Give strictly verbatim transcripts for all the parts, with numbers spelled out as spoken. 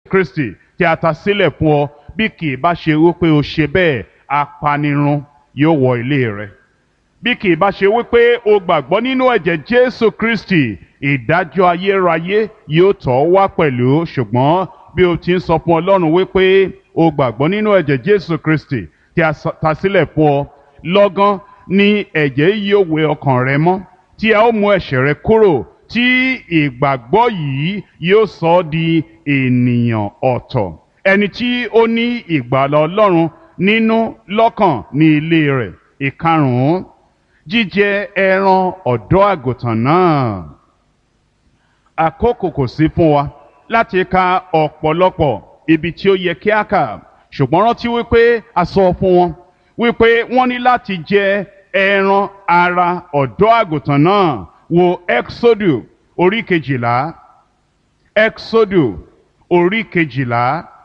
Kristi tí a ta sílẹ̀ fún ọ, bí kì í bá ṣe wípé o ṣe bẹ́ẹ̀, apanirun yóò wọ ilé rẹ. Bí kì í bá ṣe wípé o gbàgbọ́ nínú ẹ̀jẹ̀ Jésù Kristi, ìdájọ́ ayérayé yóò tọ̀ ọ́ wá pẹ̀lú. Ṣùgbọ́n bí o ti ń sọ fún Ọlọ́run wípé o gbàgbọ́ nínú ẹ̀jẹ̀ Jésù Kristi tí a ta sílẹ̀ fún ọ, lọ́gán ni ẹ̀jẹ̀ yóò wẹ ọkàn rẹ mọ́, tí a ó mú ẹ̀ṣẹ̀ rẹ kúrò, tí ìgbàgbọ́ yìí yóò sọ ọ́ di ènìyàn ọ̀tọ̀, ẹni tí ó ní ìgbàlà Ọlọ́run nínú lọ́kàn ní ilé rẹ̀. Ìkarùn-ún, jíjẹ ẹran ọ̀dọ́ àgùntàn náà. Àkókò kò sí fún wa láti ka ọ̀pọ̀lọpọ̀ ibi tí ó yẹ kí a kà, ṣùgbọ́n rántí wípé a sọ fún wọn wípé wọ́n ní láti jẹ ẹran ara ọ̀dọ́ àgùntàn náà. Wo Exodu orí kejìlá, Exodu orí kejìlá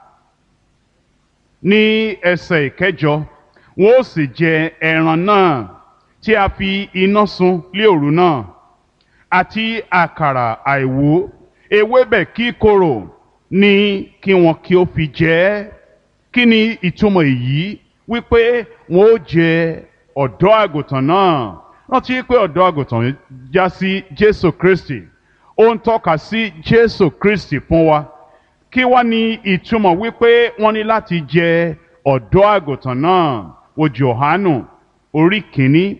ní ẹsẹ̀ ìkẹjọ. Wọ́n ó sì jẹ ẹran náà tí a fi iná sun lé òru náà, àti àkàrà àìwú, ewébẹ̀ kíkorò ni kí wọn kí ó fi jẹ ẹ́. Kí ni ìtumọ̀ èyí? Wípé wọn ó jẹ ọ̀dọ́ àgùntàn náà. Rántí pé ọ̀dọ́ àgùntàn já sí Jésù Kristi, ó ń tọ́ka sí Jésù Kristi fún wa. Kí wá ní ìtumọ̀ wípé wọ́n ní láti jẹ ọ̀dọ́ àgùntàn náà? Wo Jòhánù orí kìíní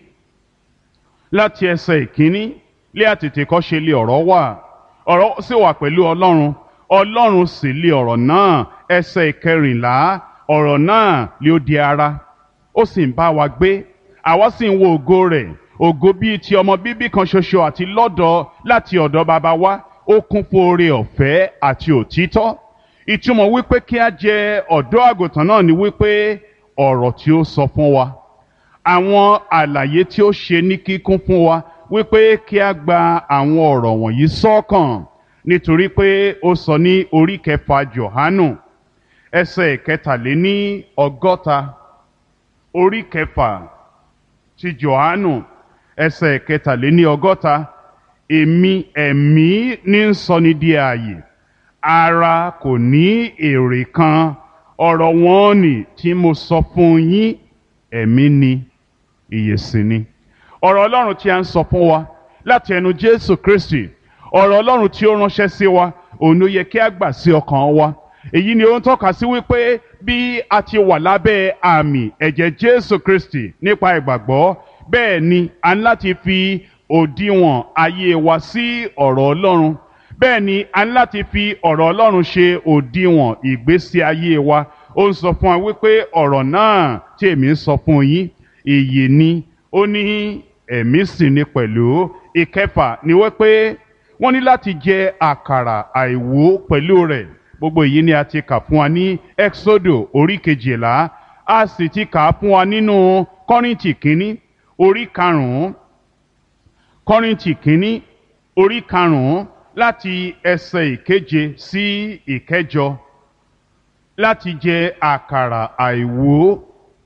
láti ẹsẹ̀ ìkíní. Lé àtètèkọ́ṣe lé ọ̀rọ̀ wà, ọ̀rọ̀ sì wà pẹ̀lú Ọlọ́run, Ọlọ́run sì lé ọ̀rọ̀ náà. Ẹsẹ̀ ìkẹrìnlá, ọ̀rọ̀ náà lé ó di ara, ó sì ń bá wa gbé, àwa sì ń wo ògo rẹ̀, ògo bíi ti ọmọ bíbí kan ṣoṣo àti lọ́dọ̀ láti ọ̀dọ̀ baba wa, ó kún fún oore ọ̀fẹ́ àti òtítọ́. Ìtumọ̀ wípé kí a jẹ ọ̀dọ́ àgùntàn náà ni wípé ọ̀rọ̀ tí ó sọ fún wa, àwọn àlàyé tí ó ṣe ní kíkún fún wa, wípé kí a gba àwọn ọ̀rọ̀ wọ̀nyí sọ́kàn, nítorí pé ó sọ ní orí kẹfà Jòhánù ẹsẹ̀ kẹtàléní ọgọ́ta. Orí kẹfà ti Jòhánù ẹsẹ̀ kẹtàléní ọgọ́ta. Èmi ẹ̀mí ní ń sọ ní di ààyè, ara kò ní èrè kan. Ọ̀rọ̀ wọn ni tí mo sọ fún yín, ẹ̀mí ni, ìyè sì ni. Ọ̀rọ̀ Ọlọ́run tí a ń sọ fún wa láti ẹnu Jésù Kristi, ọ̀rọ̀ Ọlọ́run tí ó ránṣẹ́ sí wa, òun ló yẹ kí a gbà sí ọkàn wa. Èyí ni ó ń tọ́ka sí wípé bí a ti wà lábẹ́ àmì ẹ̀jẹ̀ Jésù Kristi nípa ìgbàgbọ́, bẹ́ẹ̀ ni a ní láti fi òdiwọ̀n ayé wa sí ọ̀rọ̀ Ọlọ́run. Bẹ́ẹ̀ ni a ní láti fi ọ̀rọ̀ Ọlọ́run ṣe òdiwọ̀n ìgbésí ayé wa. Ó ń sọ fún wa wípé ọ̀rọ̀ náà tí èmi ń sọ fún yín, ìyè ni, ó ní ẹ̀mí sì ni pẹ̀lú. Ìkẹfà ni wípé wọ́n ní láti jẹ àkàrà àìwú pẹ̀lú rẹ̀. Gbogbo èyí ni a ti kà fún wa ní Exodo orí kejìlá, a sì ti kà fún wa nínú Kọ́ríńtì kínní orí karùn-ún, Kọ́ríńtì kínní orí karùn-ún láti ẹsẹ̀ ìkeje sí ìkẹjọ. Láti jẹ àkàrà àìwú.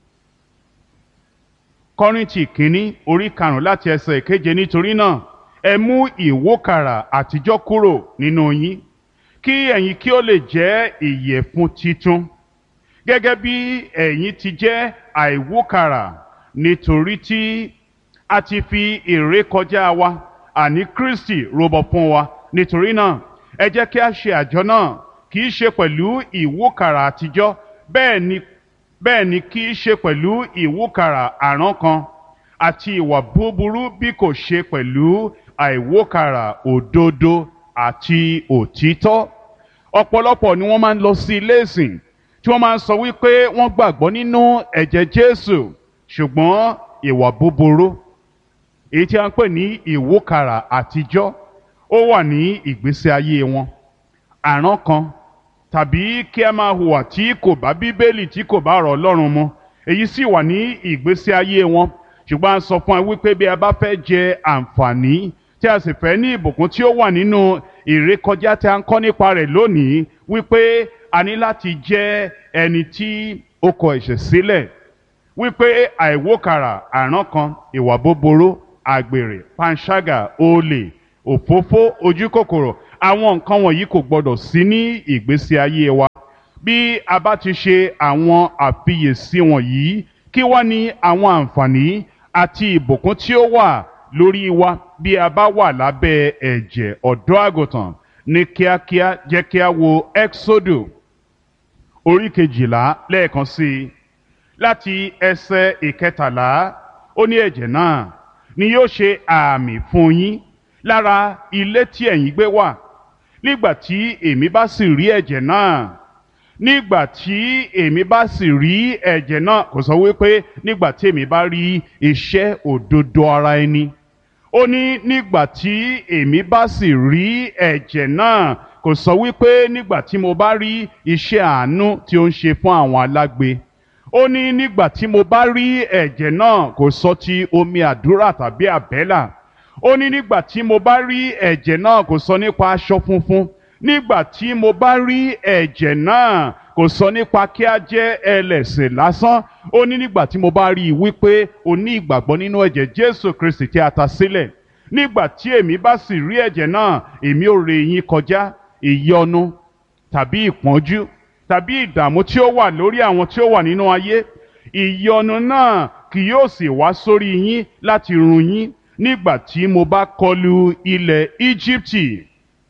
Kọ́ríńtì kínní orí karùn-ún láti ẹsẹ̀ ìkeje. Nítorí náà ẹ mú ìwókàrà àtijọ́ kúrò nínú yín, kí ẹ̀yin kí ó lè jẹ́ ìyẹ̀fun titun, gẹ́gẹ́ bí ẹ̀yin ti jẹ́ àìwókàrà, nítorí tí a ti fi ìrékọjá wa, àní Kristi rúbọ fún wa. Nítorí náà ẹ jẹ́ kí a ṣe àjọ náà, kì í ṣe pẹ̀lú ìwókàrà àtijọ́, bẹ́ẹ̀ ni bẹ́ẹ̀ ni kì í ṣe pẹ̀lú ìwókàrà àrán kan àti ìwà búburú, bí kò ṣe pẹ̀lú àìwókàrà òdodo àti òtítọ́. Ọ̀pọ̀lọpọ̀ ni wọ́n máa ń lọ sí ilé ìsìn tí wọ́n máa ń sọ wípé wọ́n gbàgbọ́ nínú ẹ̀jẹ̀ Jésù, ṣùgbọ́n ìwà búburú, èyí tí a ń pè ní ìwókàrà àtijọ́, ó wà ní ìgbésí ayé wọn. Àrán kan tàbí kí a máa hùwà tí kò bá Bíbélì, tí kò bá ọ̀rọ̀ Ọlọ́run mu, èyí sì wà ní ìgbésí ayé wọn. Ṣùgbọ́n a sọ fún wa wípé bí a bá fẹ́ jẹ àǹfààní tí a sì fẹ́ ní ìbùkún tí ó wà nínú ìrékọjá tí a ń kọ́ nípa rẹ̀ lónìí, wípé a ní láti jẹ́ ẹni tí ó kọ ẹ̀ṣẹ̀ sílẹ̀, wípé àìwókàrà àrán kan, ìwà búburú, àgbèrè, panṣágà, olè, òfófó, ojúkòkòrò, àwọn nǹkan wọ̀nyí kò gbọdọ̀ sí ní ìgbésí ayé wa. bí a bá ti ṣe àwọn àfiyèsí wọ̀nyí, kí wá ní àwọn àǹfààní àti ìbùkún tí ó wà lórí wa bí a bá wà lábẹ́ ẹ̀jẹ̀ ọ̀dọ́ àgùntàn? Ní kíákíá jẹ́ kí a wo Ẹ́ksódù orí kejìlá lẹ́ẹ̀kan sí i láti ẹsẹ̀ ìkẹtàlá. Ó ní ẹ̀jẹ̀ náà ni yóò ṣe àmì fún yín lára ilé tí ẹ̀yin gbé wà. Nígbà tí èmi bá sì rí ẹ̀jẹ̀ náà, nígbà tí èmi bá sì rí ẹ̀jẹ̀ náà, kò sọ wípé nígbà tí èmi bá rí iṣẹ́ òdodo ara ẹni. Ó ní nígbà tí èmi bá sì rí ẹ̀jẹ̀ náà, kò sọ wípé nígbà tí mo bá rí iṣẹ́ àánú tí ó ń ṣe fún àwọn alágbe. Ó ní nígbà tí mo bá rí ẹ̀jẹ̀ náà, kò sọ ti omi àdúrà tàbí àbẹ́là. Ó ní nígbà tí mo bá rí ẹ̀jẹ̀ náà, kò sọ nípa aṣọ funfun. Nígbà tí mo bá rí ẹ̀jẹ̀ náà, kò sọ nípa kí a jẹ́ ẹlẹ́ṣẹ̀ lásán. Ó ní nígbà tí mo bá rí i wípé o ní ìgbàgbọ́ nínú ẹ̀jẹ̀ Jésù Kristi tí a ta sílẹ̀. Nígbà tí èmi bá sì rí ẹ̀jẹ̀ náà, èmi ò ré yín kọjá ìyọnu tàbí ìpọ́njú tàbí ìdààmú tí ó wà lórí àwọn tí ó wà nínú ayé. Ìyọnu náà kì yóò sì wá sórí yín láti run yín nígbà tí mo bá kọlu ilẹ̀ Íjíbítì.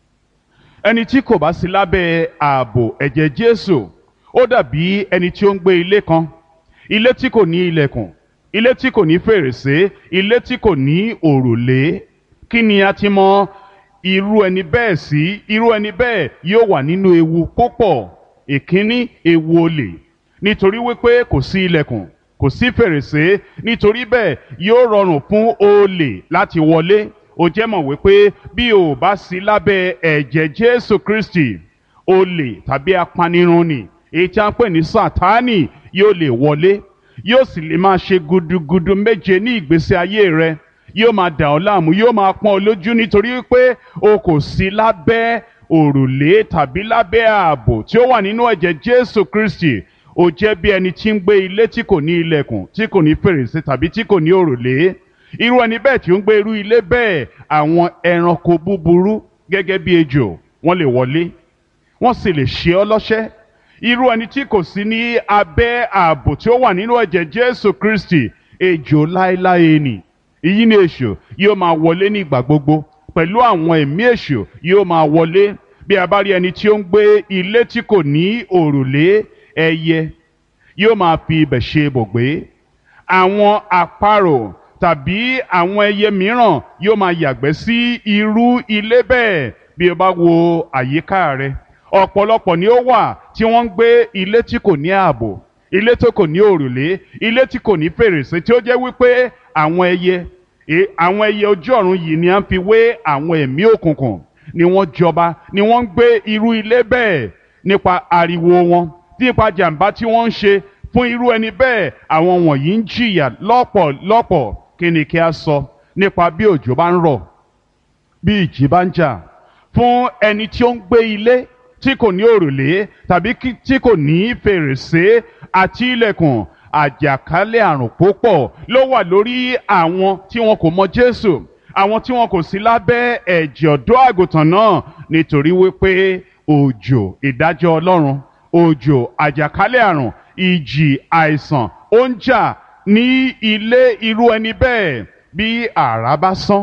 Ẹni tí kò bá sí lábẹ́ ààbò ẹ̀jẹ̀ Jésù, ó dàbí ẹni tí ó ń gbé ilé kan, ilé tí kò ní ilẹ̀kùn, ilé tí kò ní fèrèsé, ilé tí kò ní òrùlé. Kí ni a ti mọ irú ẹni bẹ́ẹ̀ sí? Irú ẹni bẹ́ẹ̀ yóò wà nínú ewu púpọ̀. Ìkíní, ewu olè, nítorí wípé kò sí ilẹ̀kùn, kò sí fèrèsé. Nítorí bẹ́ẹ̀ yóò rọrùn fún olè láti wọlé. Ó jẹ́ mọ̀ wípé bí o bá sí lábẹ́ ẹ̀jẹ̀ Jésù Kristi, olè tàbí apanirun ni èyí tí a ń pè ní Sátánì yóò lè wọlé, yóò sì lè máa ṣe gudugudu méje ní ìgbésí ayé rẹ. Yóò máa dà ọ́ láàmú, yóò máa pọ́n ọ lójú nítorí wípé o kò sí lábẹ́ òrùlé tàbí lábẹ́ ààbò tí ó wà nínú ẹ̀jẹ̀ Jésù Kristi. Ó jẹ́ bí ẹni tí ń gbé ilé tí kò ní ilẹ̀kùn, tí kò ní fèrèsé tàbí tí kò ní òrùlé. Irú ẹni bẹ́ẹ̀ tí ó ń gbé irú ilé bẹ́ẹ̀, àwọn ẹranko búburú gẹ́gẹ́ bí ejò wọ́n lè wọlé, wọ́n sì lè ṣe ọ́ lọ́ṣẹ́. Irú ẹni tí kò sí ní abẹ́ ààbò tí ó wà nínú ẹ̀jẹ̀ Jésù Kristi, ejò láéláé ni. Èyí ni èṣù yóò máa wọlé ní ìgbà gbogbo, pẹ̀lú àwọn ẹ̀mí èṣù yóò máa wọlé. Bí a bá rí ẹni tí ó ń gbé ilé tí kò ní òrùlé, ẹyẹ yóò máa fi ibẹ̀ ṣe ibùgbé. Àwọn àparò tàbí àwọn ẹyẹ mìíràn yóò máa yàgbẹ́ sí irú ilé bẹ́ẹ̀. Bí o bá wo àyíká rẹ, ọ̀pọ̀lọpọ̀ ni ó wà tí wọ́n ń gbé ilé tí kò ní ààbò, ilé tó kò ní òrùlé, ilé tí kò ní fèrèsé, tí ó jẹ́ wípé àwọn ẹyẹ àwọn ẹyẹ ojú ọ̀run yìí ni à ń fi wé àwọn ẹ̀mí òkùnkùn, ni wọ́n jọba, ni wọ́n ń gbé irú ilé bẹ́ẹ̀. Nípa ariwo wọn, nípa jàǹbá tí wọ́n ń ṣe fún irú ẹni bẹ́ẹ̀, àwọn wọ̀nyí ń jìyà lọ́pọ̀lọpọ̀. Kí ni kí a sọ nípa bí òjò bá ń rọ̀, bí ìjì bá ń jà? Fún ẹni tí ó ń gbé ilé tí kò ní òrùlé tàbí tí kò ní fèrèsé àti ilẹ̀kùn, àjàkálẹ̀ àrùn púpọ̀ ló wà lórí àwọn tí wọn kò mọ Jésù, àwọn tí wọn kò sí lábẹ́ ẹ̀jẹ̀ ọ̀dọ́ àgùntàn náà. Nítorí wípé òjò ìdájọ́ Ọlọ́run, òjò àjàkálẹ̀ àrùn, ìjì àìsàn ó ń jà ní ilé irú ẹni bẹ́ẹ̀. Bí àrá bá sán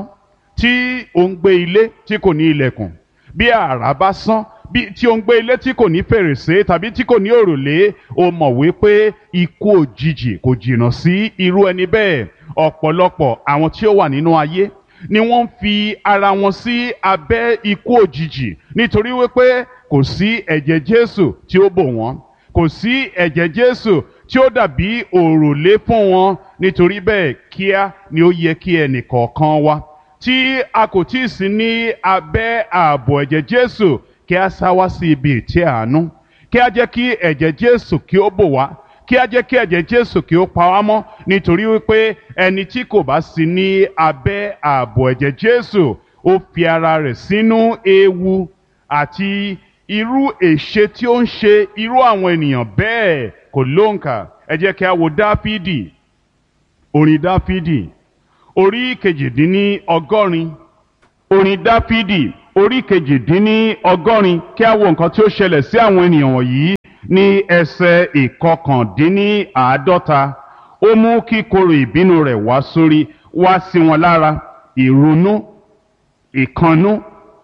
tí ó ń gbé ilé tí kò ní ilẹ̀kùn, bí àrá bá sán bí tí ó ń gbé ilé tí kò ní fèrèsé tàbí tí kò ní òrùlé, ó mọ̀ wípé ikú òjijì kò jìnnà sí irú ẹni bẹ́ẹ̀. Ọ̀pọ̀lọpọ̀ àwọn tí ó wà nínú ayé ni wọ́n ń fi ara wọn sí abẹ́ ikú òjijì nítorí wípé kò sí ẹ̀jẹ̀ Jésù tí ó bò wọ́n, kò sí ẹ̀jẹ̀ Jésù tí ó dàbí òrùlé fún wọn. Nítorí bẹ́ẹ̀ kíá ni ó yẹ kí ẹnì kọ̀ọ̀kan wa tí a kò tí ì sí ní abẹ́ ààbò ẹ̀jẹ̀ Jésù, kí a sá wá sí ibi ìtẹ́ àánú, kí a jẹ́ kí ẹ̀jẹ̀ Jésù kí ó bò wá, kí a jẹ́ kí ẹ̀jẹ̀ Jésù kí ó pa wá mọ́. Nítorí wípé ẹni tí kò bá sí ní abẹ́ ààbò ẹ̀jẹ̀ Jésù, ó fi ara rẹ̀ sínú ewu àti irú èṣe tí ó ń ṣe irú àwọn ènìyàn bẹ́ẹ̀ kò lóǹkà. Ẹ jẹ́ kí a wo Dáfídì, orin Dáfídì orí kejìdínní ọgọ́rin, orin Dáfídì orí kejìdínní ọgọ́rin. Kí a wo nǹkan tí ó ṣẹlẹ̀ sí àwọn ènìyàn wọ̀nyí ní ẹsẹ̀ ìkọkàndínníàádọ́ta ó mú kíkorò ìbínú rẹ̀ wá sórí wá sí wọn lára ìrunú ìkannú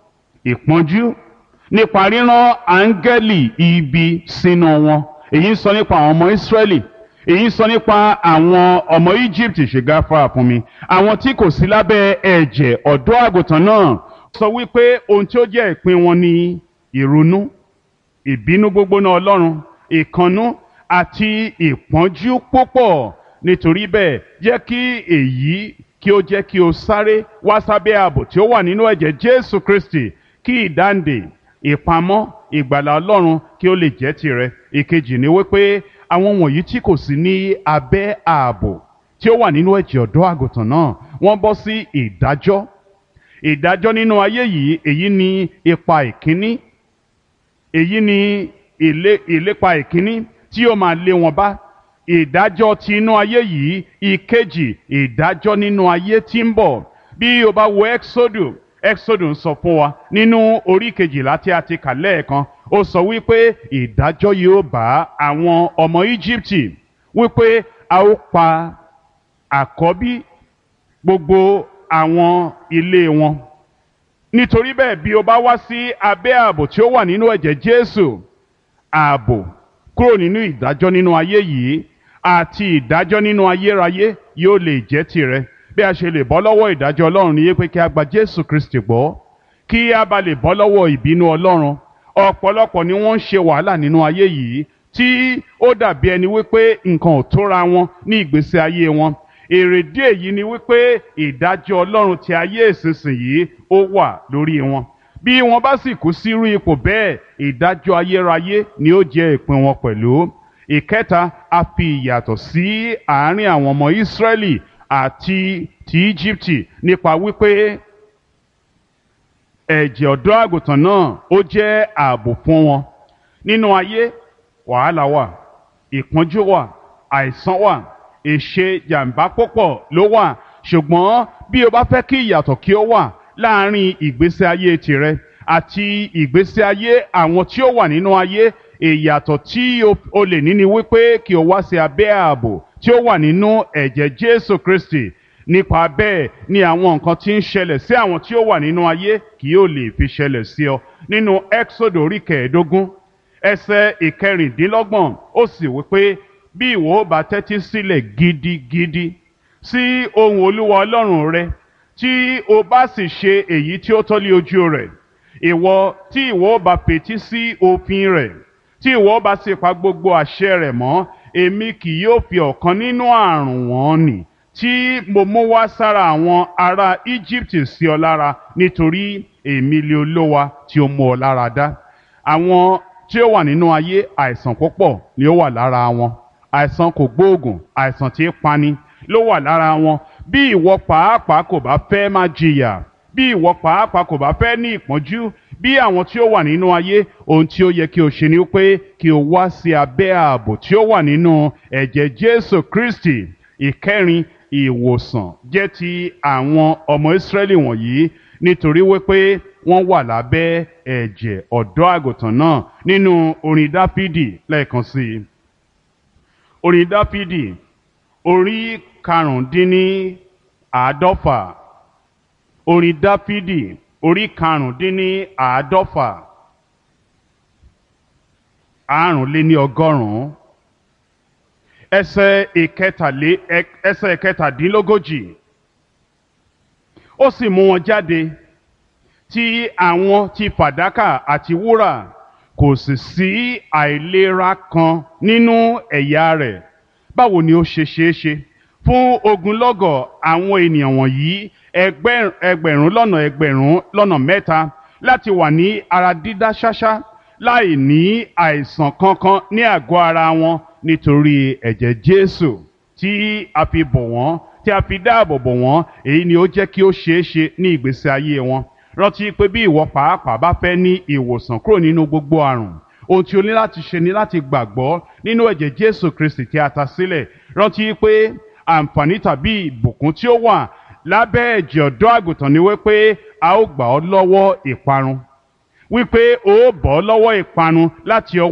ìpọ́njú nípa ríran áńgẹ́lì ibi sínú wọn. èyí ń sọ nípa àwọn ọmọ Ísírẹ́lì, èyí ń sọ nípa àwọn ọmọ Egypt. ṣe gáfárà fún mi, àwọn tí kò sí lábẹ́ ẹ̀jẹ̀ ọ̀dọ́ àgùntàn náà. sọ wípé ohun tí ó jẹ́ ìpín wọn ni ìrunú, ìbínú gbógbóná Ọlọ́run, ìkannú àti ìpọ́njú púpọ̀. nítorí bẹ́ẹ̀ jẹ́ kí èyí kí ó jẹ́ kí o sáré wá sábẹ́ ààbò tí ó wà nínú ẹ̀jẹ̀ Jésù Kristi, kí ìdáǹdè, ìpamọ́, ìgbàlà Ọlọ́run kí ó lè jẹ́ tirẹ̀. ìkejì ni wípé àwọn wọ̀nyí tí kò sí ní abẹ́ ààbò tí ó wà nínú ẹ̀jẹ̀ ọ̀dọ́ àgùntàn náà, wọ́n bọ́ sí ìdájọ́. ìdájọ́ nínú ayé yìí, èyí ni ipa ìkíní, èyí ni ilé ìlépa ìkíní tí ó máa lé wọn bá. ìdájọ́ ti inú ayé yìí, ìkejì ìdájọ́ nínú ayé tí ń bọ̀. bí o bá wo Exodus, Exodus ń sọ fún wa nínú orí kejìlá tí a ti kà lẹ́ẹ̀kan, ó sọ wípé ìdájọ́ yóò bá àwọn ọmọ Íjíbítì, wípé a ó pa àkọ́bí gbogbo àwọn ilé wọn. nítorí bẹ́ẹ̀ bí o bá wá sí abẹ́ ààbò tí ó wà nínú ẹ̀jẹ̀ Jésù, ààbò kúrò nínú ìdájọ́ nínú ayé yìí àti ìdájọ́ nínú ayérayé yóò lè jẹ́ tirẹ̀. bí a ṣe lè bọ́ lọ́wọ́ ìdájọ́ Ọlọ́run ni pé kí a gba Jésù Kristi gbọ́, kí a bá lè bọ́ lọ́wọ́ ìbínú Ọlọ́run. ọ̀pọ̀lọpọ̀ ni wọ́n ń ṣe wàhálà nínú ayé yìí tí ó dàbí ẹni wípé nǹkan ò tóra wọn ní ìgbésí ayé wọn. èrèdí èyí ni wípé ìdájọ́ Ọlọ́run ti ayé ìsinsìnyí ó wà lórí wọn. bí wọ́n bá sì kú sírú ipò bẹ́ẹ̀, ìdájọ́ ayérayé ni ó jẹ́ ìpín wọn pẹ̀lú. ìkẹta, a fi ìyàtọ̀ sí àárín àwọn ọmọ Ísírẹ́lì àti ti Íjíbítì nípa wípé ẹ̀jẹ̀ ọ̀dọ́ àgùntàn náà ó jẹ́ ààbò fún wọn. nínú ayé wàhálà wà, ìpọ́njú wà, àìsàn wà, èṣe jàǹbá púpọ̀ ló wà. ṣùgbọ́n bí o bá fẹ́ kí ìyàtọ̀ kí ó wà láàárín ìgbésí ayé tirẹ̀ àti ìgbésí ayé àwọn tí ó wà nínú ayé, ìyàtọ̀ tí o lè ní ni wípé kí o wá sí abẹ́ ààbò tí ó wà nínú ẹ̀jẹ̀ Jésù Kristi. nípa bẹ́ẹ̀ ni àwọn nǹkan tí ń ṣẹlẹ̀ sí àwọn tí ó wà nínú ayé kì yóò lè fi ṣẹlẹ̀ sí ọ. nínú Exodus orí kẹẹ̀ẹ́dógún ẹsẹ̀ ìkẹrìndínlọ́gbọ̀n ó sì wípé bí ìwọ ó bá tẹ́tí sílẹ̀ gidigidi sí ohùn Olúwa Ọlọ́run rẹ, tí o bá sì ṣe èyí tí ó tọ́ lé ojú rẹ̀, ìwọ tí ìwọ ó bá fetí sí òfin rẹ̀, tí ìwọ ó bá sì pa gbogbo àṣẹ rẹ̀ mọ́, èmi kì yóò fi ọ̀kan nínú àrùn wọn nì tí mo mú wá sára àwọn ará Íjíbítì sí ọ lára, nítorí èmi lé Olúwa tí ó mú ọ lára dá. àwọn tí ó wà nínú ayé, àìsàn púpọ̀ ni ó wà lára wọn. àìsàn kò gbóògùn, àìsàn tí ń pani ló wà lára wọn. bí ìwọ pàápàá kò bá fẹ́ máa jìyà, bí ìwọ pàápàá kò bá fẹ́ ní ìpọ́njú bí àwọn tí ó wà nínú ayé, ohun tí ó yẹ kí o ṣe ni pé kí o wá sí abẹ́ ààbò tí ó wà nínú ẹ̀jẹ̀ Jésù Kristi. ìkẹrin, ìwòsàn jẹ́ ti àwọn ọmọ Ísírẹ́lì wọ̀nyí nítorí wípé wọ́n wà lábẹ́ ẹ̀jẹ̀ ọ̀dọ́ àgùntàn náà. nínú orin Dáfídì lẹ́ẹ̀kan sí i, orin Dáfídì orí karùndínní àádọ́fà, orin Dáfídì orí karùndínní àádọ́fà, àrùnléní ọgọ́rùn-ún ẹsẹ̀ ìkẹtàlé ẹsẹ̀ ìkẹtàdínlógójì. ó sì mú wọn jáde ti àwọn ti fàdákà àti wúrà, kò sì sí àìlera kan nínú ẹ̀yà rẹ̀. báwo ni ó ṣe ṣeé ṣe fún ogunlọ́gọ̀ àwọn ènìyàn wọ̀nyí, ẹgbẹ̀rún lọ́nà ẹgbẹ̀rún lọ́nà mẹ́ta, láti wà ní ara dídá ṣáṣá láì ní àìsàn kankan ní àgọ́ ara wọn, nítorí ẹ̀jẹ̀ Jésù tí a fi bò wọ́n, tí a fi dáàbò bò wọ́n. èyí ni ó jẹ́ kí ó ṣeé ṣe ní ìgbésí ayé wọn. rántí pé bí ìwọ pàápàá bá fẹ́ ní ìwòsàn kúrò nínú gbogbo àrùn, ohun tí o ní láti ṣe ni láti gbàgbọ́ nínú ẹ̀jẹ̀ Jésù Kristi tí a ta sílẹ̀. rántí pé àǹfààní tàbí ìbùkún tí ó wà lábẹ́ ẹ̀jẹ̀ ọ̀dọ́ àgùntàn ni wípé a ó gbà ọ́ lọ́wọ́ ìparun, wípé o ó bọ́ lọ́wọ́ ìparun láti ọwọ́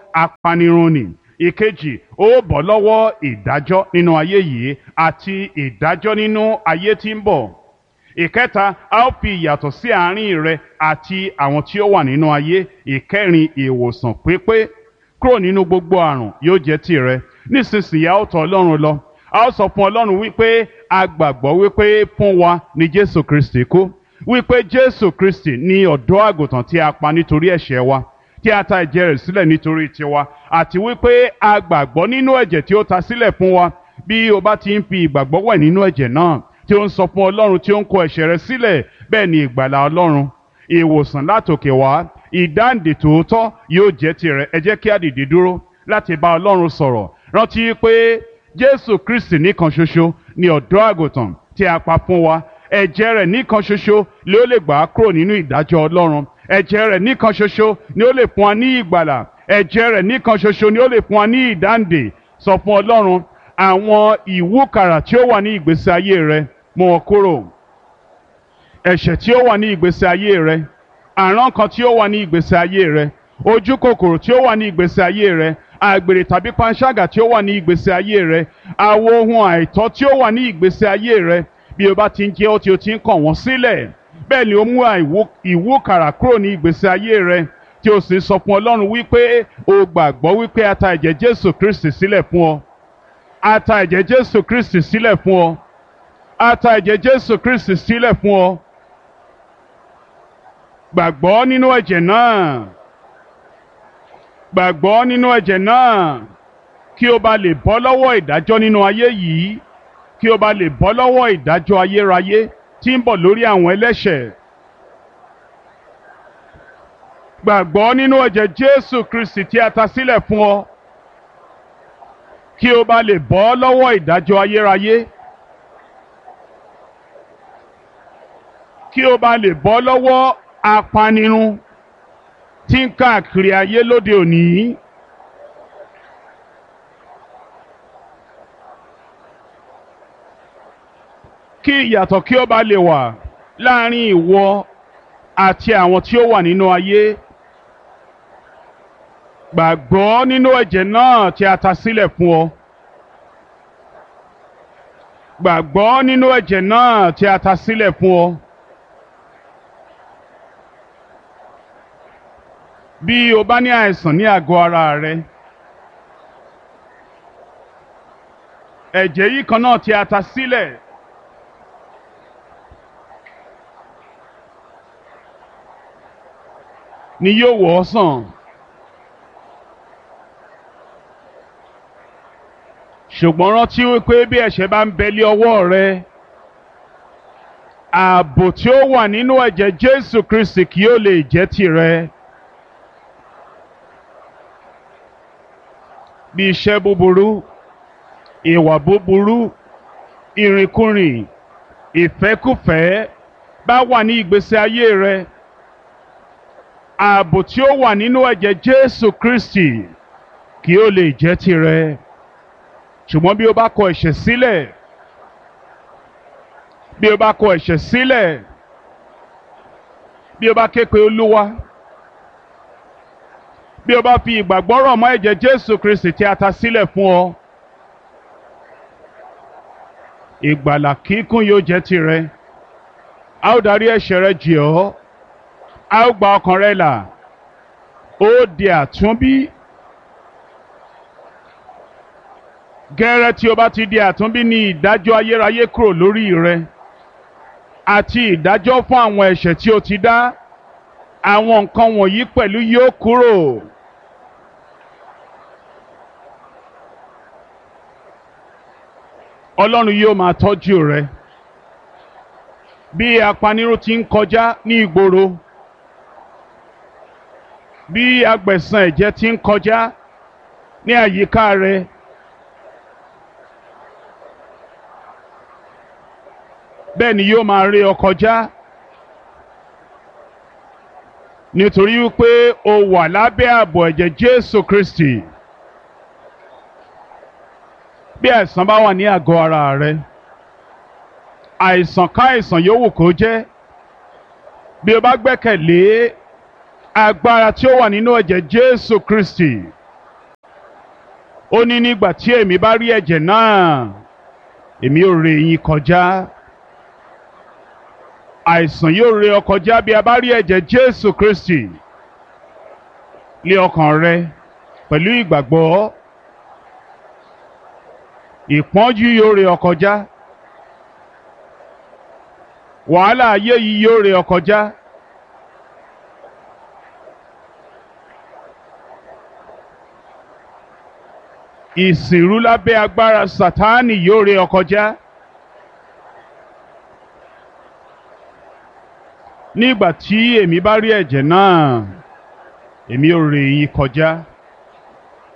apanirun nì. Ìkejì, ó bọ́ lọ́wọ́ ìdájọ́ nínú ayé yìí àti ìdájọ́ nínú ayé tí ń bọ̀. Ìkẹta, a ó fi ìyàtọ̀ sí àárín rẹ àti àwọn tí ó wà nínú ayé. Ìkẹrin, ìwòsàn pípé kúrò nínú gbogbo àrùn yóò jẹ́ tìrẹ. Nísinsìnyí a ó tọ̀ Ọlọ́run lọ. A ó sọ fún Ọlọ́run wípé a gbàgbọ́ wípé fún wa ni Jésù Kristi kú, wípé Jésù Kristi ni ọ̀dọ́ àgùntàn tí a pa nítorí ẹ̀ṣẹ̀ wa, tí a ta ẹ̀jẹ̀ rẹ̀ sílẹ̀ nítorí tiwa, àti wípé a gbàgbọ́ nínú ẹ̀jẹ̀ tí ó ta sílẹ̀ fún wa. Bí o bá ti ń fi ìgbàgbọ́ wẹ̀ nínú ẹ̀jẹ̀ náà, tí ó ń sọ fún Ọlọ́run tí ó ń kó ẹ̀ṣẹ̀ rẹ sílẹ̀, bẹ́ẹ̀ ni ìgbàlà Ọlọ́run, ìwòsàn látòkè wá, ìdáǹdè tòótọ́ yóò jẹ́ tìrẹ. Ẹ jẹ́ kí a dìde dúró láti bá Ọlọ́run sọ̀rọ̀. Rántí pé Jésù Kristi nìkan ṣoṣo ni ọ̀dọ́ àgùntàn tí a pa fún wa. Ẹ̀jẹ̀ rẹ̀ nìkan ṣoṣo ló lè gbà á kúrò nínú ìdájọ́ Ọlọ́run. Ẹ̀jẹ̀ rẹ̀ nìkan ṣoṣo ni ó lè fún wa ní ìgbàlà. Ẹ̀jẹ̀ rẹ̀ nìkan ṣoṣo ni ó lè fún wa ní ìdáǹdè. Sọ fún Ọlọ́run àwọn ìwúkàrà tí ó wà ní ìgbésí ayé rẹ, mú wọn kúrò. Ẹ̀ṣẹ̀ tí ó wà ní ìgbésí ayé rẹ, àrán kan tí ó wà ní ìgbésí ayé rẹ, ojú kòkòrò tí ó wà ní ìgbésí ayé rẹ, àgbèrè tàbí panṣágà tí ó wà ní ìgbésí ayé rẹ, àwọn ohun àìtọ́ tí ó wà ní ìgbésí ayé rẹ. Bí o bá ti ń jẹ́ ó tí o ti ń kàn wọ́n sílẹ̀, bẹ́ẹ̀ ni ó mú ìwúkàrà kúrò ní ìgbésí ayé rẹ, tí o sì sọ fún Ọlọ́run wípé o gbàgbọ́ wípé a ta ẹ̀jẹ̀ Jésù Kristi sílẹ̀ fún ọ. A ta ẹ̀jẹ̀ Jésù Kristi sílẹ̀ fún ọ. A ta ẹ̀jẹ̀ Jésù Kristi sílẹ̀ fún ọ. Gbàgbọ́ nínú ẹ̀jẹ̀ náà. Gbàgbọ́ nínú ẹ̀jẹ̀ náà kí o bá lè bọ́ lọ́wọ́ ìdájọ́ nínú ayé yìí, kí o bá lè bọ́ lọ́wọ́ ìdájọ́ ayérayé tí ń bọ̀ lórí àwọn ẹlẹ́ṣẹ̀. Gbàgbọ́ nínú ẹ̀jẹ̀ Jésù Kristi tí a ta sílẹ̀ fún ọ, kí o bá lè bọ́ lọ́wọ́ ìdájọ́ ayérayé, kí o bá lè bọ́ lọ́wọ́ apanirun tí ń káàkiri ayé lóde òní. Kí ìyàtọ̀ kí ó bá lè wà láàrin ìwọ àti àwọn tí ó wà nínú ayé. Gbàgbọ́ nínú ẹ̀jẹ̀ náà tí a ta sílẹ̀ fún ọ. Gbàgbọ́ nínú ẹ̀jẹ̀ náà tí a ta sílẹ̀ fún ọ. Bí o bá ní àìsàn ní àgọ́ ara rẹ, ẹ̀jẹ̀ yìí kan náà tí a ta sílẹ̀ ni yóò wò ọ́ sàn. Ṣùgbọ́n rántí wípé bí ẹ̀ṣẹ̀ bá ń bẹ lé ọwọ́ rẹ, ààbò tí ó wà nínú ẹ̀jẹ̀ Jésù Kristi kì yóò lè jẹ́ tìrẹ. Bí iṣẹ́ búburú, ìwà búburú, ìrìnkúrìn, ìfẹ́kúfẹ̀ẹ́ bá wà ní ìgbésí ayé rẹ, ààbò tí ó wà nínú ẹ̀jẹ̀ Jésù Kristi kì yóò lè jẹ́ tìrẹ. Ṣùgbọ́n bí o bá kọ ẹ̀ṣẹ̀ sílẹ̀, bí o bá kọ ẹ̀ṣẹ̀ sílẹ̀, bí o bá ké pe Olúwa, bí o bá fi ìgbàgbọ́ rọ̀ mọ́ ẹ̀jẹ̀ Jésù Kristi tí a ta sílẹ̀ fún ọ, ìgbàlà kíkún yóò jẹ́ tìrẹ. A ó darí ẹ̀ṣẹ̀ rẹ jì ọ́, a ó gba ọkàn rẹ là, ó di àtúnbí. Gẹ́rẹ́ tí o bá ti di àtúnbí ni ìdájọ́ ayérayé kúrò lórí rẹ àti ìdájọ́ fún àwọn ẹ̀ṣẹ̀ tí o ti dá. Àwọn nǹkan wọ̀nyí pẹ̀lú yóò kúrò. Ọlọ́run yóò máa tọ́jú rẹ. Bí apanirun ti ń kọjá ní ìgboro, bí agbẹ̀san ẹ̀jẹ̀ ti ń kọjá ní àyíká rẹ, bẹ́ẹ̀ ni yóò máa ré ọ kọjá, nítorí wípé o wà lábẹ́ ààbò ẹ̀jẹ̀ Jésù Kristi. Bí àìsàn bá wà ní àgọ́ ara rẹ, àìsàn káàìsàn yòówù kó jẹ́, bí o bá gbẹ́kẹ̀lé agbára tí ó wà nínú ẹ̀jẹ̀ Jésù Kristi, ó ní nígbà tí èmi bá rí ẹ̀jẹ̀ náà èmi yóò ré yín kọjá. Àìsàn yóò ré ọ kọjá bí a bá rí ẹ̀jẹ̀ Jésù Kristi. Lé ọkàn rẹ pẹ̀lú ìgbàgbọ́. Ìpọ́njú yóò ré ọ kọjá. Wàhálà ayé yìí yóò ré ọ kọjá. Ìsìnrú lábẹ́ agbára Sátánì yóò ré ọ kọjá. Nígbà tí èmi bá rí ẹ̀jẹ̀ náà, èmi yóò ré yín kọjá.